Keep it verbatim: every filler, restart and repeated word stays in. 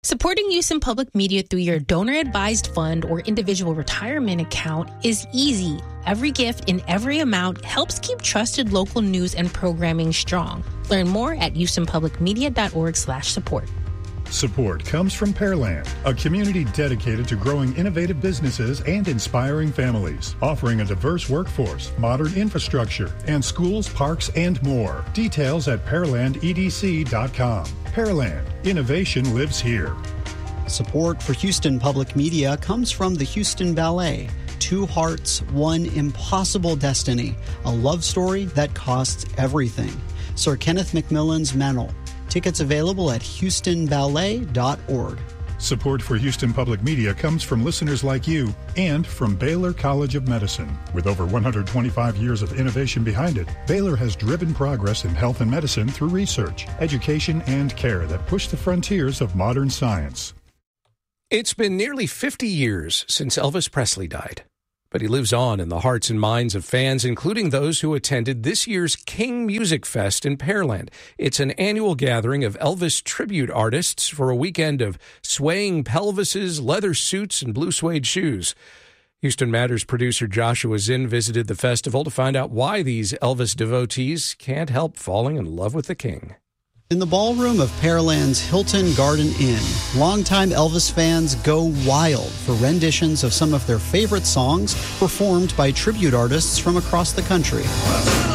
Supporting Houston Public Media through your donor-advised fund or individual retirement account is easy. Every gift in every amount helps keep trusted local news and programming strong. Learn more at houstonpublicmedia.org slash support. Support comes from Pearland, a community dedicated to growing innovative businesses and inspiring families, offering a diverse workforce, modern infrastructure, and schools, parks, and more. Details at pearland e d c dot com. Pearland, innovation lives here. Support for Houston Public Media comes from the Houston Ballet. Two Hearts, One Impossible Destiny, a love story that costs everything. Sir Kenneth McMillan's Meynell. Tickets available at houston ballet dot org. Support for Houston Public Media comes from listeners like you and from Baylor College of Medicine. With over one hundred twenty-five years of innovation behind it, Baylor has driven progress in health and medicine through research, education, and care that push the frontiers of modern science. It's been nearly fifty years since Elvis Presley died, but he lives on in the hearts and minds of fans, including those who attended this year's King Music Fest in Pearland. It's an annual gathering of Elvis tribute artists for a weekend of swaying pelvises, leather suits, and blue suede shoes. Houston Matters producer Joshua Zinn visited the festival to find out why these Elvis devotees can't help falling in love with the king. In the ballroom of Pearland's Hilton Garden Inn, longtime Elvis fans go wild for renditions of some of their favorite songs performed by tribute artists from across the country.